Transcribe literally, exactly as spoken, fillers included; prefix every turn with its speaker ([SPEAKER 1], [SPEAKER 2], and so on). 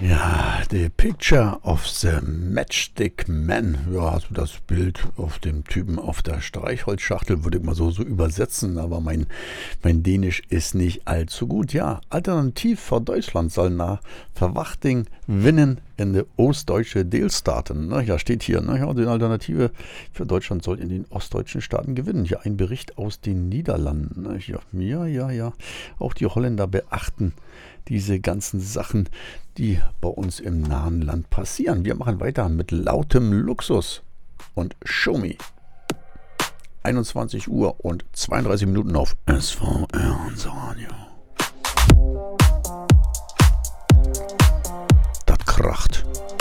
[SPEAKER 1] Ja, The Picture of the Matchstick Man. Ja, also das Bild auf dem Typen auf der Streichholzschachtel würde ich mal so, so übersetzen, aber mein, mein Dänisch ist nicht allzu gut. Ja, Alternativ für Deutschland soll nach Verwachting winnen in der ostdeutsche Delstaten. Ne, ja, steht hier, ne, ja, die Alternative für Deutschland soll in den ostdeutschen Staaten gewinnen. Hier ein Bericht aus den Niederlanden. Ne, ja, ja, ja, ja. Auch die Holländer beachten diese ganzen Sachen, die bei uns im nahen Land passieren. Wir machen weiter mit lautem Luxus und Show Me. einundzwanzig Uhr und zweiunddreißig Minuten auf S V R und Radio. Das kracht.